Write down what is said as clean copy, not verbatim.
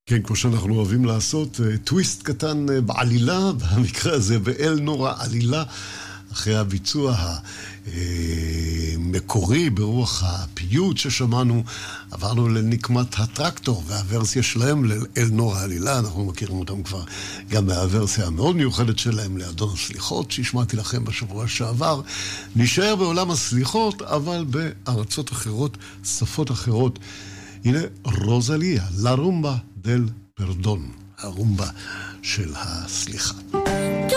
כן, כמו שאנחנו אוהבים לעשות, טוויסט קטן בעלילה, במקרה הזה באל נורא עלילה, אחרי הביצוע המקורי ברוח הפיוט ששמענו, עברנו לנקמת הטרקטור והוורסיה שלהם לאל נורא עלילה. אנחנו מכירים אותם כבר גם מהוורסיה המאוד מיוחדת שלהם לאדון הסליחות שהשמעתי לכם בשבוע שעבר. נשאר בעולם הסליחות אבל בארצות אחרות, שפות אחרות. הנה רוזליה, לה רומבה דל פרדון, הרומבה של הסליחה.